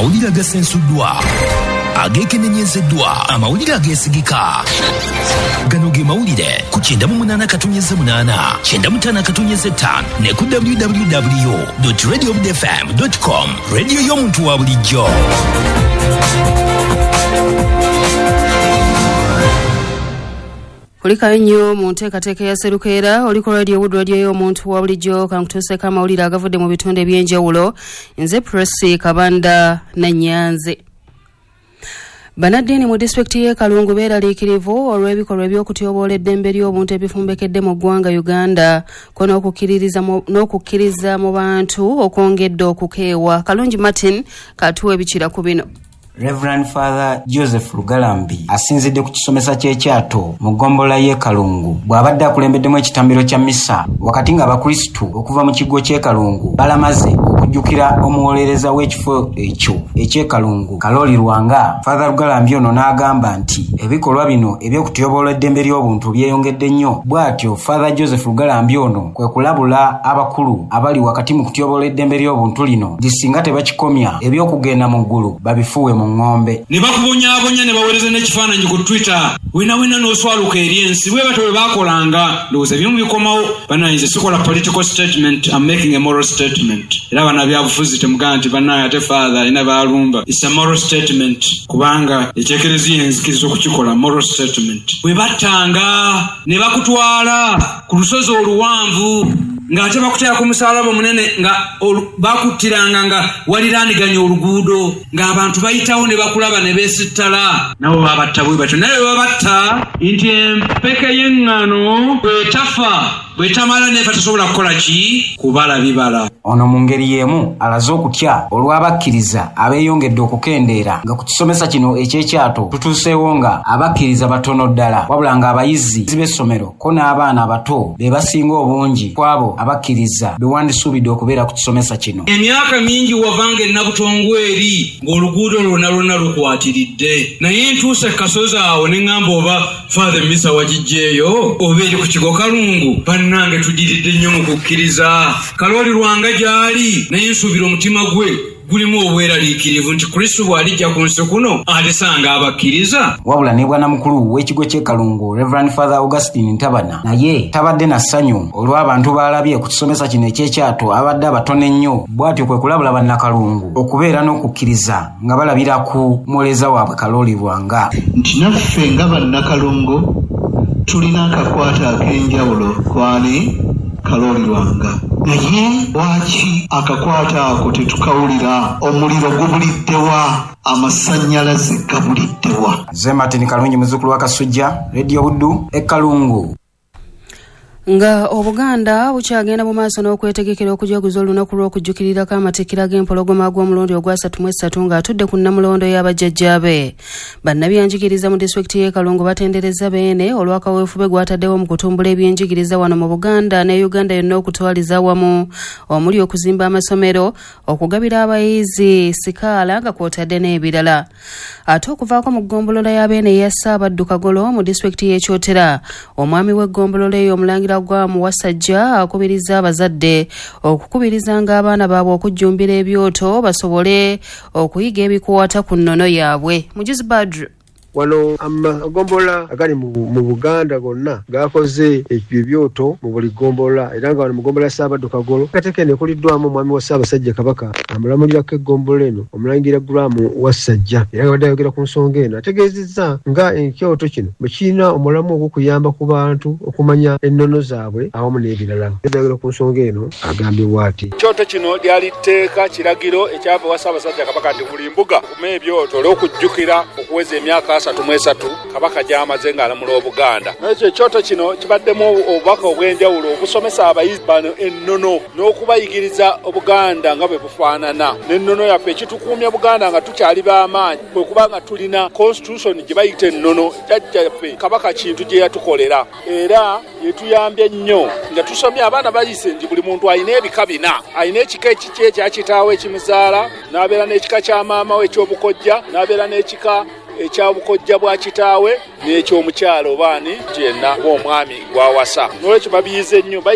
amawulire agasensuddwa, agekenenyezeddwa, amawulire ageesigika. Gano ge mawulire ku 98.8, 95.5 ne ku www.radiobudfm.com. Radio y'omuntu wa bulijjo. Kulika nnyo mu nteekateeka ya Serukeera oli ku radio Wood radio y'omuntu wa bulijjo kankutuuseeko amawulire agavudde mu bitundu eby'enjawulo. Nze Presi Kabanda Nanyanze. Banadini mu district y'e Kalungu beeraliikirivu olw'ebikolwa eby'okutyoboola eddembe ly'obuntu ebifumbekedde mu ggwanga Uganda ko n'okukkiriza mu bantu okwongedde okukeewa. Kalungi Martin katuwa ebikira ku bino. Reverend Father Joseph Lugalambi asinzidde ku kisomesa ky'ekyato mu ggombolola y'e Kalungu bw'abadde akulembeddemu ekitambiro kya misa wakati ng'abakristu okuva mu kigo ky'e Kalungu balamaze okujjukira omuwolereza w'ekifo ekyo eky'e Kalungu Kaloli Lwanga. Father Lugalambi ono n'agamba nti ebikolwa bino eby'okutyoboola eddembe ly'obuntu byeyongedde nnyo. Bw'atyo Father Joseph Lugalambi ono kwe kulabula abakulu abali wakati mu kutyoboola eddembe ly'obuntu lino disinga tebakikomya eby'okugenda mu ggulu babifuwe ngombe ne bakubonyabonya ne bawereza n'ekifaananyi ku Twitter wina n'oswaluka eri ensi bwe bato bwe bakolanga ndowooza ebimu bikomawo. Bannayinza sikola political statement, I'm making a moral statement. Era bana byabufuzi temugaa nti bannaye ate Father alina baalumba. It's a moral statement kubanga ekyekereziya enzikiriza okukikola moral statement. Bwe battanga ne bakutwala ku lusozi oluwanvu ng'ate bakuteera ku musalaba omunene nga bakuttiranga nga waliraniganya oluguudo ng'abantu bayitawo ne bakulaba ne beesittala nabo babatta bwe batyo. Naye babatta nti empeke y'eŋŋano bwetamala neefa tasobola kukola ki? Kubala bibala. Ono mu ngeri y'emu alaze okutya olw'abakkiriza abeeyongedde okukendeera nga ku kisomesa kino eky'ekyato tutuuseewo nga abakkiriza batono ddala wabula ng'abayizi b'essomero ko n'abaana abato be basinga obungi kwabo abakkiriza be wandisuubidde okubeera ku kisomesa kino. Emyaka mingi wavanga ennabutongo eri ng'oluguudo lwonna lukwatiridde naye ntuuse kasozi awo ne ŋŋamba oba Father Misa wagiggyeeyo oba eri ku kigo Kalungu. Bannange tudiridde nnyo mu kukkiriza. Kaloli Lwanga gyali naye nsuubira omutima gwe gulimu obweraliikirivu nti Kristo bw'alijja ku nsi kuno alisanga abakkiriza. Wabula ne bwana mukulu w'ekigo ky'e Kalungu Reverend Father Augustine Ntabana naye tabadde na ssanyu olw'abantu baalabye ku kisomesa kino eky'ekyato abadde abatono ennyo. Bw'atyo kwe kulabula bannakalungu okubeera n'okukkiriza nga balabira ku mwoleza waabwe Kaloli Lwanga nti naffe nga bannakalungu tulina akakwata ak'enjawulo kwani Kaloli Lwanga. Naye lwaki akakwata ako tetukawulira? Omuliro gubuliddewa, amasannyalaze gabuliddewa. Nze Martin Kalungi muzzukulu wa Kasujja, Radio Buddu, e Kalungu. Nga Obuganda bukyagenda mu maaso n'okwetegekera okujaguza olunaku lw'okujjukirirako amatikkira g'empologoma gw'omulundi ogwa 33 ng'atudde ku nnamulondo y'abajjajjaabe. Bannabyanjigiriza mu disitulikiti y'e Kalungu batendereza beene olw'akaweefube gw'ataddewo mu kutumbula ebyenjigiriza wano mu Buganda ne Uganda yonna okutwaliza awamu omuli okuzimba amasomero, okugabira abayizi sikaala nga kw'otadde n'ebirala. Ate okuvaako mu ggombolola y'abeene eya Ssaabaddu Kagolo mu disitulikiti y'e Kyotera, omwami w'eggombolola eyo Omulangira Gwamu Wasajja akubiriza abazadde okukubirizanga abaana baabwe okujjumbira ebyoto basobole okuyiga ebikwata ku nnono yaabwe. Mujuzi Badru. Wano amagombola agali mu Buganda gonna gakoze ebyoto mu buli gombola era nga wano mu gombola Ssaabaddu Kagolo katekene kuliddwamu omwami wa Ssaabasajja Kabaka amulamulirako eggombolo eno Omulangira Gwamu Wasajja era nga badde ayogera ku nsonga eno ategeezezza nga ekyoto kino bwe kirina omulamu ogw'okuyamba ku bantu okumanya ennono zaabwe awamu n'ebirala. Ayogera ku nsonga eno agambye bw'ati ekyoto kino lyali tteeka kiragiro ekyava wa Ssaabasajja Kabaka nti buli mbuga kuma ebyoto olw'okujjukira okuweza emyaka 33 Kabaka gy'amaze ng'alamula Obuganda. N'ekyo ekyoto kino kibaddemu obubaka obw'enjawulo obusomesa abayizi bano ennono n'okubayigiriza Obuganda nga bwe bufaanana n'ennono yaffe ekitukuumya Buganda nga tukyali b'amaanyi bwe kuba nga tulina constitution gye bayita ennono jjajjaffe Kabaka kintu gye yatukolera era yetuyambye nnyo nga tusomye abaana bayise nti buli muntu alina ebika bina, alina ekika ekiki ekya kitaawe ekimuzaala n'abeera n'ekika kya maama we eky'obukojja n'abeera n'ekika ekyabukojja bwa kitaawe n'ekyomukyalo baani yenna bw'omwami gwawasa. N'olwekyo babiyize nnyo